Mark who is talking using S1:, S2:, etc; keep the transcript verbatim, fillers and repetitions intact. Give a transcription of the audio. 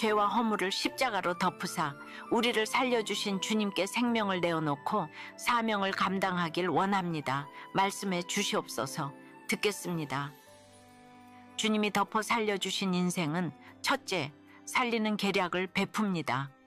S1: 죄와 허물을 십자가로 덮으사 우리를 살려주신 주님께 생명을 내어놓고 사명을 감당하길 원합니다. 말씀해 주시옵소서. 듣겠습니다. 주님이 덮어 살려주신 인생은 첫째, 살리는 계략을 베풉니다.